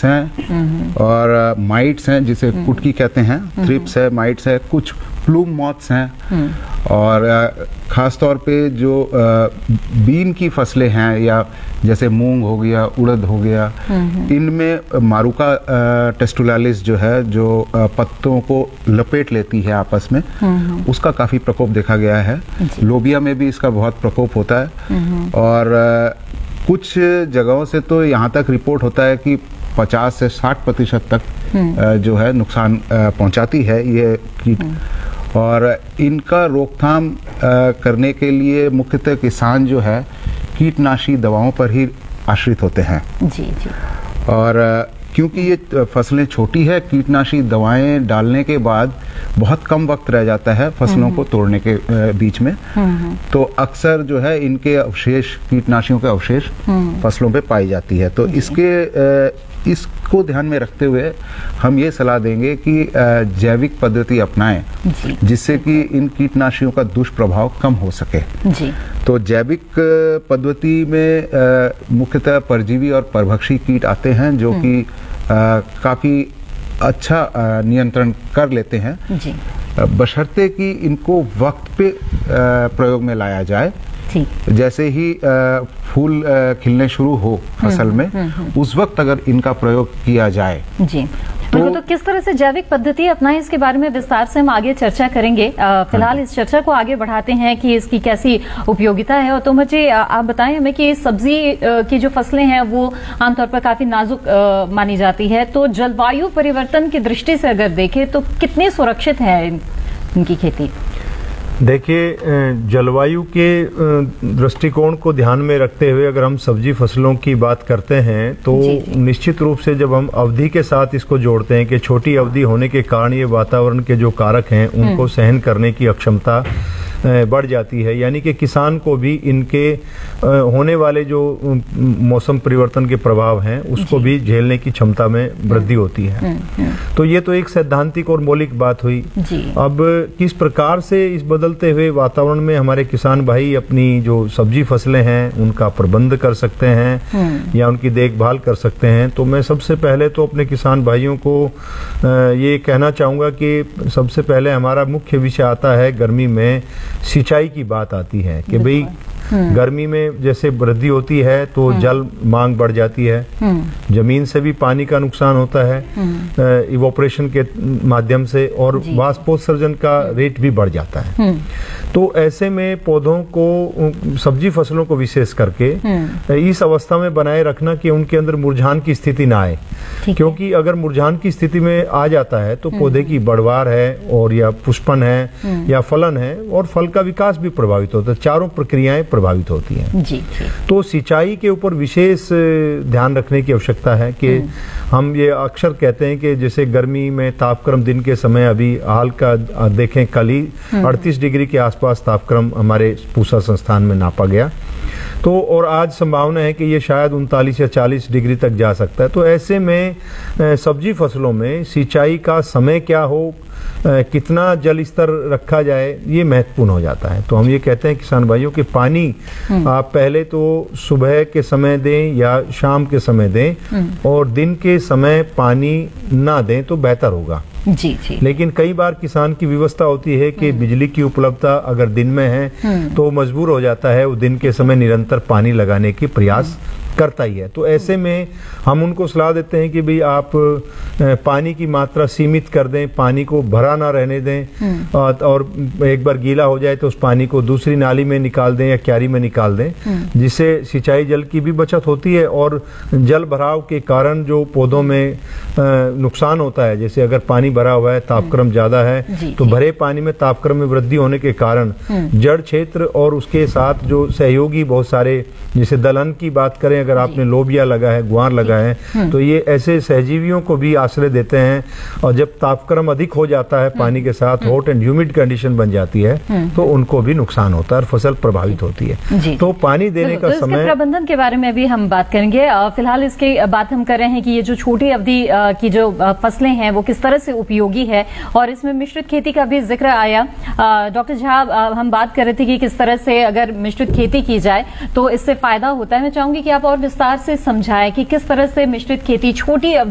Thrips हैं और mites हैं जिसे कुटकी कहते हैं, थ्रिप्स है, माइट्स है, कुछ प्लूम मॉथ्स हैं और खास तौर पे जो बीन की फसलें हैं या जैसे मूंग हो गया, उड़द हो गया, इनमें मारुका टेस्टुलालिस जो है, जो पत्तों को लपेट लेती है आपस में, उसका काफी प्रकोप देखा गया है। लोबिया में भी इसका बहुत प्रकोप होता है और कुछ जगहों से तो यहाँ तक रिपोर्ट होता है कि 50 से 60% तक जो है नुकसान पहुंचाती है ये कीट। और इनका रोकथाम करने के लिए मुख्यतः किसान जो है कीटनाशी दवाओं पर ही आश्रित होते हैं। जी जी। और क्योंकि ये फसलें छोटी है, कीटनाशी दवाएं डालने के बाद बहुत कम वक्त रह जाता है फसलों को तोड़ने के बीच में, तो अक्सर जो है इनके अवशेष, कीटनाशियों के अवशेष फसलों पे पाई जाती है। तो इसको ध्यान में रखते हुए हम ये सलाह देंगे कि जैविक पद्धति अपनाएं, जिससे कि इन कीटनाशियों का दुष्प्रभाव कम हो सके। जी। तो जैविक पद्धति में मुख्यतः परजीवी और परभक्षी कीट आते हैं जो कि काफी अच्छा नियंत्रण कर लेते हैं, जी। बशर्ते कि इनको वक्त पे प्रयोग में लाया जाए। जैसे ही फूल खिलने शुरू हो फसल में, उस वक्त अगर इनका प्रयोग किया जाए। जी। तो किस तरह से जैविक पद्धति अपनाएं, इसके बारे में विस्तार से हम आगे चर्चा करेंगे। फिलहाल इस चर्चा को आगे बढ़ाते हैं कि इसकी कैसी उपयोगिता है। और तो मुझे आप बताएं हमें कि सब्जी की जो फसलें हैं वो आमतौर पर काफी नाजुक मानी जाती है, तो जलवायु परिवर्तन की दृष्टि से अगर देखें तो कितनी सुरक्षित है इनकी खेती? देखिए, जलवायु के दृष्टिकोण को ध्यान में रखते हुए अगर हम सब्जी फसलों की बात करते हैं तो निश्चित रूप से जब हम अवधि के साथ इसको जोड़ते हैं कि छोटी अवधि होने के कारण ये वातावरण के जो कारक हैं उनको सहन करने की अक्षमता बढ़ जाती है, यानी कि किसान को भी इनके होने वाले जो मौसम परिवर्तन के प्रभाव हैं उसको भी झेलने की क्षमता में वृद्धि होती है। तो ये तो एक सैद्धांतिक और मौलिक बात हुई। अब किस प्रकार से इस बदलते हुए वातावरण में हमारे किसान भाई अपनी जो सब्जी फसलें हैं उनका प्रबंध कर सकते हैं या उनकी देखभाल कर सकते हैं, तो मैं सबसे पहले तो अपने किसान भाइयों को ये कहना चाहूँगा कि सबसे पहले हमारा मुख्य विषय आता है गर्मी में सिंचाई की बात आती है कि भाई गर्मी में जैसे वृद्धि होती है तो जल मांग बढ़ जाती है, जमीन से भी पानी का नुकसान होता है इवोपरेशन के माध्यम से, और वाष्पोत्सर्जन का रेट भी बढ़ जाता है। तो ऐसे में पौधों को, सब्जी फसलों को विशेष करके इस अवस्था में बनाए रखना कि उनके अंदर मुरझान की स्थिति ना आए, क्योंकि अगर मुरझान की स्थिति में आ जाता है तो पौधे की बढ़वार है और या पुष्पन है या फलन है और फल का विकास भी प्रभावित होता है, चारों प्रक्रियाएं प्रभावित होती हैं। जी। तो सिंचाई के ऊपर विशेष ध्यान रखने की आवश्यकता है कि हम ये अक्सर कहते हैं कि जैसे गर्मी में तापक्रम दिन के समय अभी हाल का देखें, कल ही 38 डिग्री के आसपास तापक्रम हमारे पूसा संस्थान में नापा गया, तो और आज संभावना है कि ये शायद 39 या 40 डिग्री तक जा सकता है। तो ऐसे में सब्जी फसलों में सिंचाई का समय क्या हो, कितना जल स्तर रखा जाए, ये महत्वपूर्ण हो जाता है। तो हम ये कहते हैं किसान भाइयों कि पानी आप पहले तो सुबह के समय दें या शाम के समय दें, और दिन के समय पानी ना दें तो बेहतर होगा। जी जी। लेकिन कई बार किसान की व्यवस्था होती है कि बिजली की उपलब्धता अगर दिन में है तो मजबूर हो जाता है वो दिन के समय निरंतर पानी लगाने की प्रयास करता ही है। तो ऐसे में हम उनको सलाह देते हैं कि भाई आप पानी की मात्रा सीमित कर दें, पानी को भरा ना रहने दें, और एक बार गीला हो जाए तो उस पानी को दूसरी नाली में निकाल दें या क्यारी में निकाल दें, जिससे सिंचाई जल की भी बचत होती है और जल भराव के कारण जो पौधों में नुकसान होता है, जैसे अगर पानी भरा हुआ है, तापक्रम ज्यादा है, तो भरे पानी में तापक्रम में वृद्धि होने के कारण जड़ क्षेत्र और उसके साथ जो सहयोगी बहुत सारे, जैसे दलहन की बात करें, अगर आपने लोबिया लगा है, गुआर लगा है, तो ये ऐसे सहजीवियों को भी आश्रय देते हैं। और जब तापक्रम अधिक हो जाता है पानी के साथ, हॉट एंड ह्यूमिड कंडीशन बन जाती है, तो उनको भी नुकसान होता है और फसल प्रभावित होती है। तो पानी देने का समय, प्रबंधन के बारे में भी हम बात करेंगे। फिलहाल इसकी बात हम कर रहे हैं कि ये जो छोटी अवधि की जो फसलें हैं वो किस तरह से उपयोगी है, और इसमें मिश्रित खेती का भी जिक्र आया। डॉक्टर झा, हम बात कर रहे थे कि किस तरह से अगर मिश्रित खेती की जाए तो इससे फायदा होता है। मैं चाहूंगी कि आप और विस्तार से समझाएं कि किस तरह से मिश्रित खेती छोटी